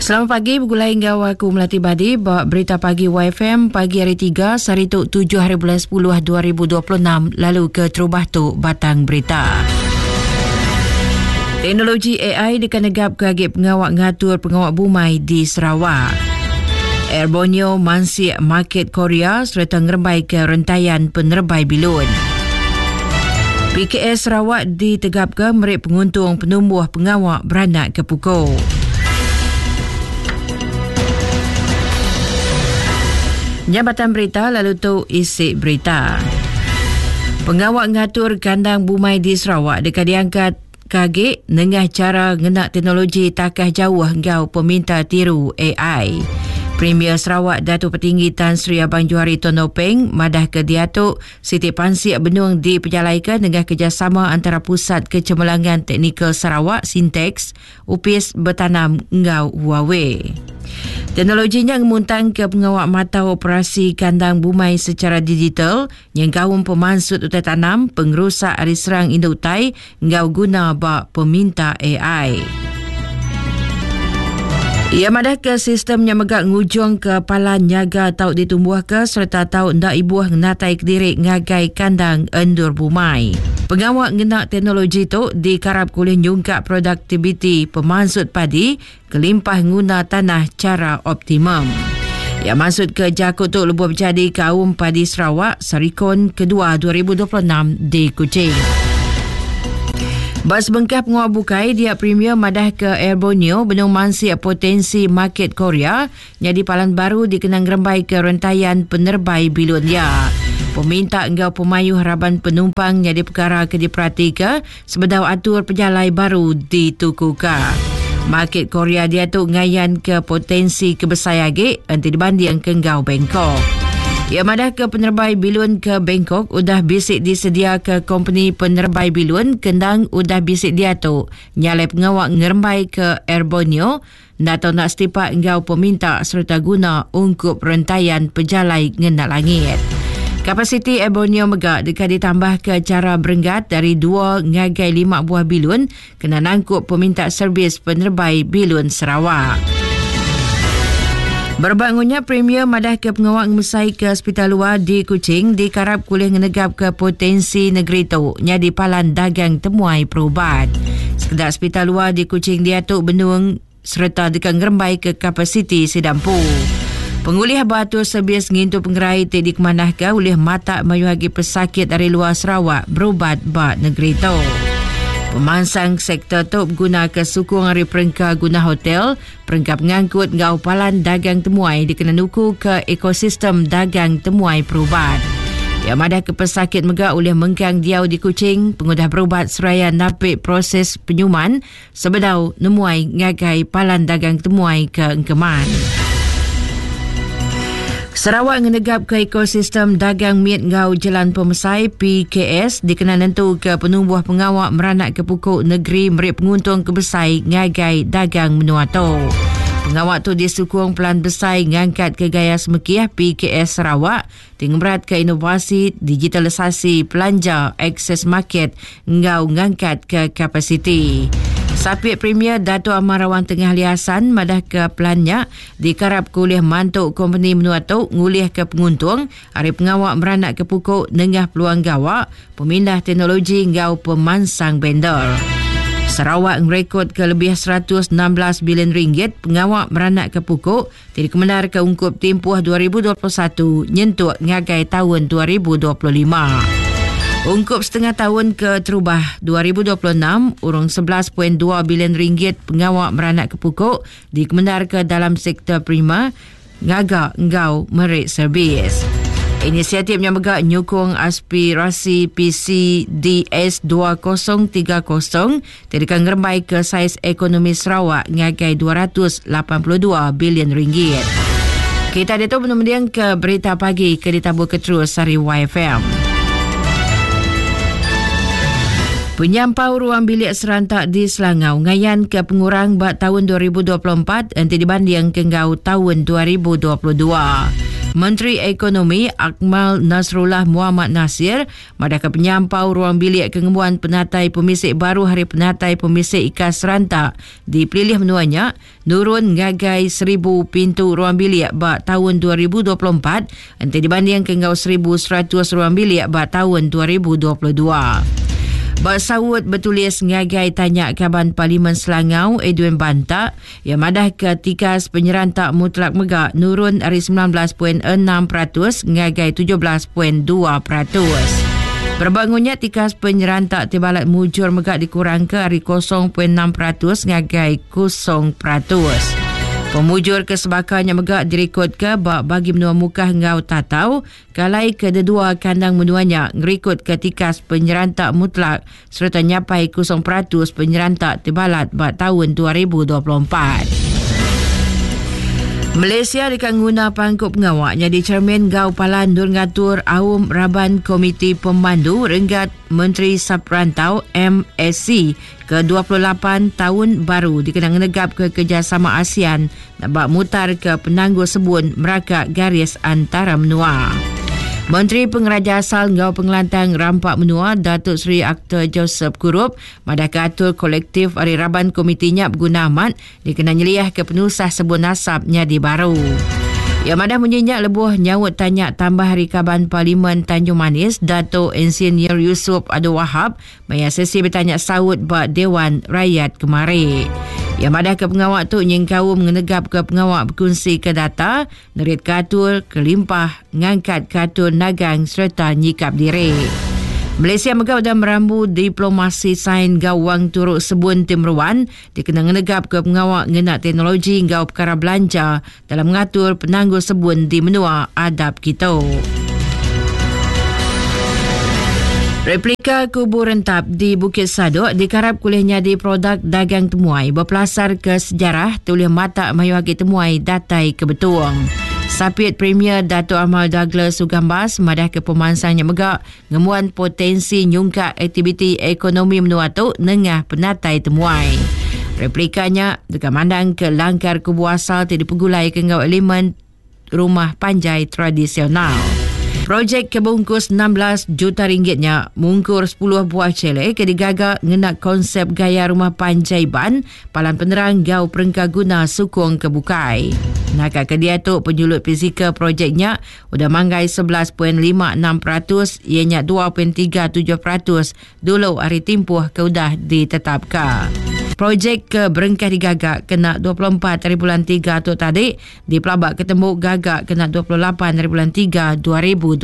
Selamat pagi, bergulai hingga aku Melati Badi. Bawa berita pagi YFM pagi hari 3, Sarituk 7 hari bulan 10 2026. Lalu ke Terubah tu Batang Berita. Teknologi AI dikanegap ke agip pengawak ngatur pengawak bumai di Sarawak. Air Borneo mansik market Korea serta ngerembai ke rentaian penerbai bilun. PKS Sarawak ditegap ke merik penguntung penumbuh pengawak beranak ke pukul. Jabatan Berita lalu tu isi berita. Pengawak ngatur kandang bumai di Sarawak dekat diangkat kagik nengah cara ngenak teknologi takah jauh engkau peminta tiru AI. Premier Sarawak Datuk Petinggi Tan Sri Abang Johari Tonopeng madah ke Diatuk Siti Pansik Benung diperjalaikan dengan kerjasama antara Pusat Kecemerlangan Teknikal Sarawak Sintex UPIS bertanam engkau Huawei. Teknologinya ngemuntang ke pengawak mata operasi kandang bumai secara digital yang kaum pemansut utai tanam pengerusak hari serang induk utai engkau guna bak peminta AI. Ia madah ke sistem yang megak ngujung ke palan nyaga tau ditumbuh ke serta tau ndak ibuah ngatai kedirik ngagai kandang endur bumai. Pengawak ngenak teknologi tu dikarap kulih nyungkap produktiviti pemansut padi kelimpah guna tanah cara optimum. Yang maksud ke jakut tu lebuh berjadi kaum padi Sarawak Sarikon kedua 2026 di Kuching. Bas bengkah pengawak bukai dia premier madah ke Air Borneo benung mansik potensi market Korea jadi palan baru dikenang rembai ke rentaian penerbai bilun dia. Peminta engkau pemayuh harapan penumpang jadi perkara ke diperhatika sebedau atur pejalai baru ditukuka. Market Korea dia tu ngayan ke potensi kebesayage nanti dibanding ke engkau Bangkok. Ia madah ke penerbai bilun ke Bangkok udah bisik disedia ke company penerbai bilun kendang udah bisik dia tu nyalai pengawak ngerembai ke Air Borneo atau nak setipak engkau peminta serta guna ungkup rentaian pejalai ngenak langit. Kapasiti Air Borneo megak dekat ditambah ke cara berenggat dari 2 ngagai 5 buah bilun kena nangkup peminta servis penerbai bilun Sarawak. Berbangunnya Premier madah ke pengawak ngemesai ke hospital luar di Kuching dikarap kulih ngenegap ke potensi negeri tu nyadi palan dagang temuai perubat. Sekedar hospital luar di Kuching Diatuk Benung serta dekat ngerembai ke kapasiti sedampu. Pengulih batu servis ngintu pengerai tidak kemanah ke oleh mata mayuhagi pesakit dari luar Sarawak berubat bak negeri tu. Pemansang sektor tu guna ke sukung hari perengka guna hotel, perengka pengangkut ngau palan dagang temuai dikena nuku ke ekosistem dagang temuai perubat. Yang madah ke pesakit megak oleh mengkang diau di Kuching, pengudah berubat seraya napik proses penyuman sebedau nemuai ngagai palan dagang temuai ke Engkeman. Sarawak ngenegap ke ekosistem dagang miet ngau Jalan Pemesai PKS dikena nentu ke penumbuh pengawak meranak ke pukul negeri merik penguntung ke Besai ngagai dagang menua tu. Pengawak tu disukung pelan Besai ngangkat ke gaya semekiah PKS Sarawak dengan berat ke inovasi digitalisasi pelanja akses market ngau ngangkat ke kapasiti. Sapit Premier Dato' Amarawan Tengah Liasan madah ke pelannya dikarap kulih mantuk company menua tu ngulih ke penguntung hari pengawak meranak ke pukul nengah peluang gawak pemindah teknologi ngau pemansang vendor. Sarawak ngerekod ke lebih 116 bilion ringgit pengawak meranak ke pukul tidak kemenar ke ungkup tempoh 2021 nyentuk ngagai tahun 2025. Ungkup setengah tahun ke Terubah 2026, urung 11.2 bilion ringgit pengawak meranak ke pukul dikemenar ke dalam sektor prima, ngagak engkau merik servis. Inisiatif yang megak nyukung aspirasi PCDS 2030 terdekat ngerembai ke saiz ekonomi Sarawak ngagai 282 bilion ringgit. Kita ada tu menumediang ke berita pagi ke ditabur ke terus hari YFM. Penyampau ruang bilik serentak di Selangau ngayan ke pengurang bak tahun 2024 nanti dibanding ke ngau tahun 2022. Menteri Ekonomi Akmal Nasrullah Muhammad Nasir madahkan penyampau ruang bilik kengemuan penatai pemisik baru Hari Penatai Pemisik Ikas Serentak dipilih menuanya nurun ngagai 1,000 pintu ruang bilik bak tahun 2024 nanti dibanding ke 1,100 ruang bilik bak tahun 2022. Bersawut bertulis ngagai tanya Kaban Parlimen Selangau Edwin Bantak yang madah ketikas penyerentak mutlak megak nurun dari 19.6% ngagai 17.2%. Berbangunnya tikas penyerentak tibalat mujur megak dikurang ke dari 0.6% ngagai 0%. Pemujur kesebakannya megak dirikut ke bagi menua muka ngau tatau kalai kedua kandang menuanya ngerikut ketikas penyerentak mutlak serta nyapai 0% penyerentak tibalat bak tahun 2024. Malaysia dekat guna pangkut pengawaknya di cermin Gau Palan Dur Ngatur Awam Raban Komiti Pemandu Renggat Menteri Saprantau MSC ke-28 tahun baru dikenang negap ke kerjasama ASEAN nak bak mutar ke penangguh sebun merakak garis antara menua. Menteri Pengeraja Asal Ngau Pengelantang Rampak Menua Datuk Seri Aktor Joseph Kurup madahkan atur kolektif Hari Raban Komitinya berguna amat dikenal nyeliah ke penusah sebun nasabnya di baru. Yang madah menyenyak lebuh nyawut tanya tambah Hari Kaban Parlimen Tanjung Manis Datuk Insinyur Yusof Abdul Wahab maya sesi bertanya saut bak Dewan Rakyat kemari. Yang madah ke pengawak tu nyengkau mengenegap ke pengawak berkongsi ke data, nerit katul, kelimpah, ngangkat katul nagang serta nyikap diri. Malaysia megau dan merambu diplomasi sain gawang turut sebun tim ruan dikenang negap ke pengawak ngenak teknologi gau perkara belanja dalam mengatur penangguh sebun di menua adab kita. Replika kubur rentap di Bukit Sadok dikarap kulihnya di produk dagang temuai berpelasar ke sejarah tulis mata mayuagi temuai datai kebetuang. Sapit Premier Dato' Amal Douglas Sugambas madah ke pemansangnya megak ngemuan potensi nyungkak aktiviti ekonomi menua tu nengah penatai temuai. Replikanya dekat mandang ke langkar kubur asal tidak dipegulai ke ngau elemen rumah panjai tradisional. Projek kebungkus 16 juta ringgitnya mungkur 10 buah celek ke digagak ngenak konsep gaya rumah panjaiban palan penerang gau perengka guna sukung kebukai. Nakak ke dia tu penjulut fizikal projeknya udah manggai 11.56% ianya 2.37% dulu hari timpuh ke udah ditetapkan. Projek ke berengkah digagak kena 24.3 tu tadi di pelabak ketembuk gagak kena 28.3 2028.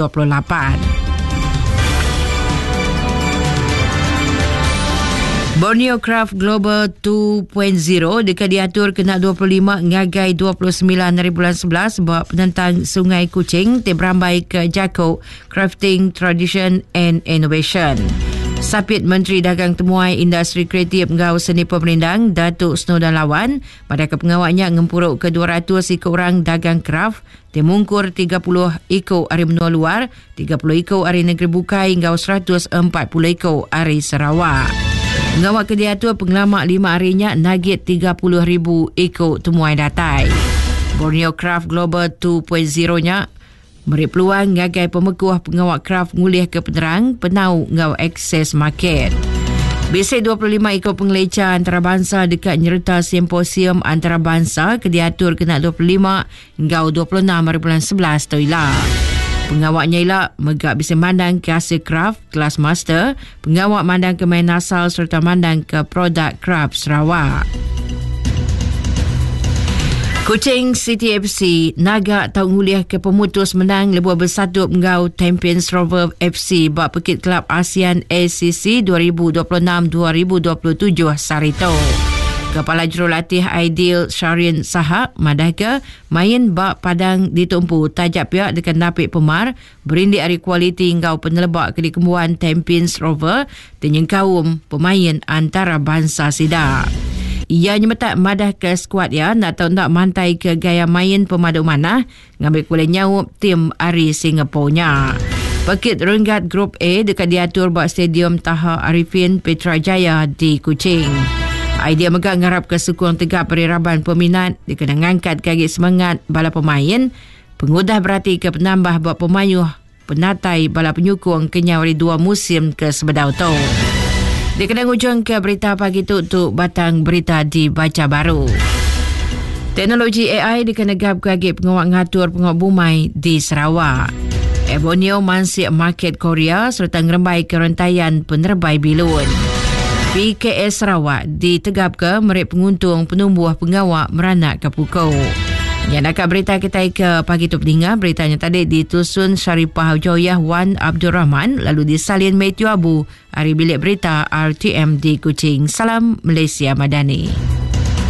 Borneo Craft Global 2.0 dekat diatur kena 25 ngagai 29.11 buat penentang Sungai Kuching berambai ke Jako Crafting Tradition and Innovation. Sapit Menteri Dagang Temuai Industri Kreatif Ngau Seni Pemerindang Datuk Snodan Lawan pada kepengawaknya ngempuruk ke 200 ikut orang dagang kraft dimungkur 30 ikut hari menua luar 30 ikut hari negeri bukai ngau 140 ikut hari Sarawak. Ngawak ke diatur pengelamak 5 harinya nagit 30,000 ikut temuai datai. Borneo Craft Global 2.0-nya beri peluang ngagai pemekuah pengawak kraft ngulih ke penerang penau ngau akses market. Bisik 25 ikut pengelecah antarabangsa dekat nyerta simposium antarabangsa ke diatur kena 25 ngau 26.11 toilah. Pengawaknya ialah megak bisik mandang ke hasil kraft kelas master, pengawak mandang ke main asal serta mandang ke produk kraft Sarawak. Kuching City FC naga tau nguliah ke pemutus menang lebuh bersatu ngau Champions Rover FC bak Pekit Kelab ASEAN ACC 2026-2027 Sarito. Kepala Jurulatih Aidil Syarian Sahak madahka main bak padang ditumpu tajak pihak dekat Napik Pemar berindik hari kualiti ngau penelebak ke dikembuan Champions Rover dengan kaum pemain antara bangsa sidak. Ia nyemetak madah ke skuad ya nak tahu nak mantai ke gaya main pemadu manah ngambil kulit nyawup tim Ari Singapurnya. Pekit Renggat Grup A dekat diatur buat Stadium Taha Arifin Petrajaya di Kuching. Idea megak ngarap ke sukung tegak periraban peminat dikenang angkat kaki semangat bala pemain Pengudah berarti ke penambah buat pemayuh penatai bala penyukung kenyawari 2 musim ke sebedau tu. Dikenang ujung ke berita pagi tu untuk batang berita di Baca Baru. Teknologi AI dikenegap bagi pengawak ngatur pengawak bumai di Sarawak. Borneo mansik market Korea serta ngerembai kerentaian penerbai bilun. PKS Sarawak ditegap ke merek penguntung penumbuh pengawak meranak ke pukau. Yang nak berita kita ke pagi tu pendengar, beritanya tadi ditusun Syarifah Joyah Wan Abdul Rahman lalu disalin Matthew Abu dari bilik berita RTM di Kuching. Salam Malaysia Madani.